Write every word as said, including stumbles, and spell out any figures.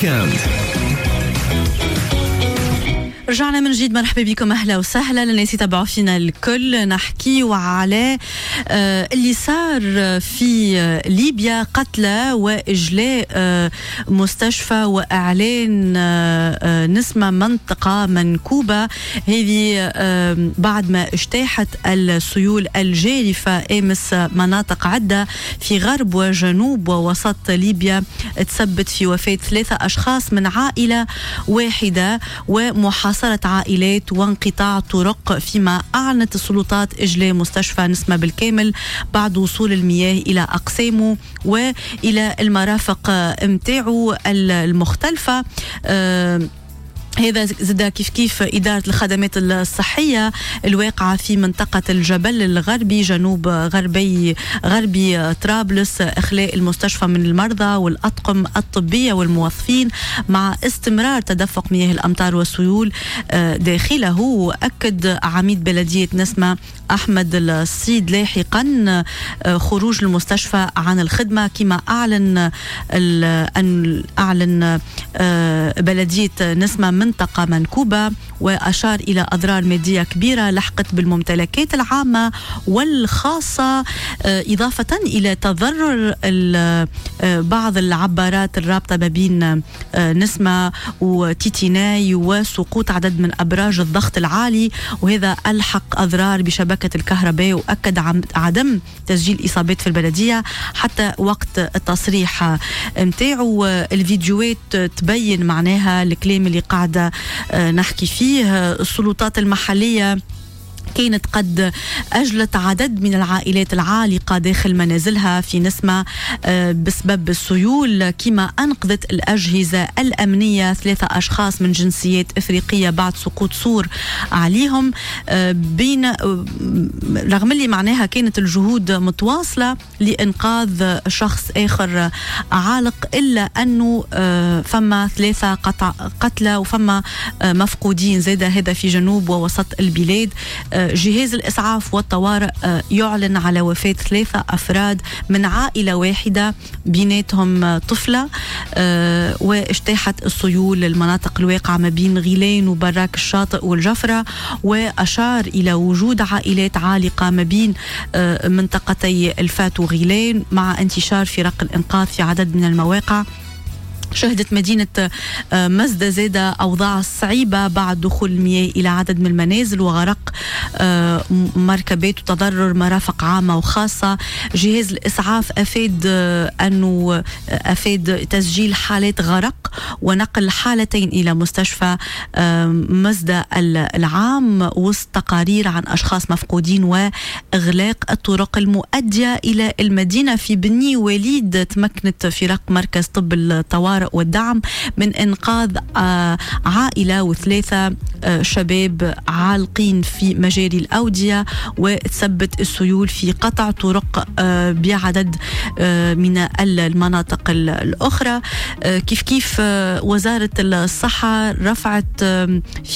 ويكند. رجعنا من جديد، مرحبا بكم، أهلا وسهلا للناس يتابعوا فينا الكل. نحكي على اللي صار في ليبيا، قتلى وإجلاء مستشفى وإعلان نسمة منطقة منكوبة. هذه بعد ما اجتاحت السيول الجارفة أمس مناطق عدة في غرب وجنوب ووسط ليبيا، تسبت في وفاة ثلاثة أشخاص من عائلة واحدة ومحاصرة عائلات وانقطاع طرق، فيما أعلنت السلطات إجلاء مستشفى نسمة بالكامل بعد وصول المياه إلى أقسامه وإلى المرافق متاعه المختلفة. أه هذا زاد كيف كيف إدارة الخدمات الصحية الواقعة في منطقة الجبل الغربي جنوب غربي غربي طرابلس إخلاء المستشفى من المرضى والأطقم الطبية والموظفين مع استمرار تدفق مياه الأمطار والسيول داخله. وأكد عميد بلدية نسمة أحمد الصيد لاحقا خروج المستشفى عن الخدمة، كما أعلن أن أعلن بلدية نسمة منطقة منكوبة، وأشار إلى أضرار مادية كبيرة لحقت بالممتلكات العامة والخاصة، إضافة إلى تضرر بعض العبارات الرابطة ما بين نسمة وتيتيناي وسقوط عدد من أبراج الضغط العالي، وهذا ألحق أضرار بشبكة الكهرباء. وأكد عدم تسجيل إصابات في البلدية حتى وقت التصريح متاعه. الفيديوهات تبين معناها الكلام اللي قاعد نحكي فيه. السلطات المحلية كانت قد أجلت عدد من العائلات العالقة داخل منازلها في نسمة بسبب السيول، كما أنقذت الأجهزة الأمنية ثلاثة أشخاص من جنسيات إفريقية بعد سقوط سور عليهم. بين رغم اللي معناها كانت الجهود متواصلة لإنقاذ شخص آخر عالق، إلا أنه فما ثلاثة قتلى وفما مفقودين زادة، هذا في جنوب ووسط البلاد. جهاز الإسعاف والطوارئ يعلن على وفاة ثلاثة أفراد من عائلة واحدة بيناتهم طفلة، واجتاحت السيول المناطق الواقعة ما بين غيلان وبراك الشاطئ والجفرة. وأشار إلى وجود عائلات عالقة ما بين منطقتي الفات وغيلان مع انتشار فرق الإنقاذ في عدد من المواقع. شهدت مدينة مزدة زادة أوضاع صعيبة بعد دخول المياه إلى عدد من المنازل وغرق مركبات وتضرر مرافق عامة وخاصة. جهاز الإسعاف أفاد أنه أفاد تسجيل حالات غرق ونقل حالتين إلى مستشفى مزدة العام، وسط تقارير عن أشخاص مفقودين وإغلاق الطرق المؤدية إلى المدينة. في بني وليد تمكنت فرق مركز طب الطوارئ والدعم من إنقاذ عائلة وثلاثة شباب عالقين في مجاري الأودية، وتثبت السيول في قطع طرق بعدد من المناطق الأخرى. كيف كيف وزارة الصحة رفعت